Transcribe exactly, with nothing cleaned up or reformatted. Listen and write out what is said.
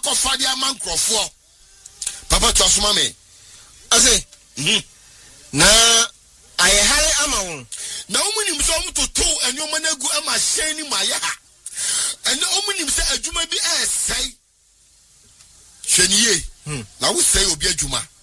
akɔfa de ama nkrɔfoɔ papa to asoma me ase mhm na ayehare ama wo na omunim so omutoto enwoma na gu ama hyɛn ni ma yɛ ha ɛna omunim sɛ adwuma bi ɛsɛe hwɛniye na wo sɛe obi adwuma